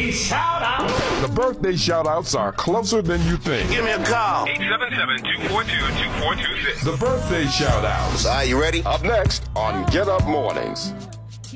shout out. The birthday shout-outs are closer than you think. Give me a call. 877-242-2426. The birthday shout-outs. Are you ready? Up next on Get Up Mornings.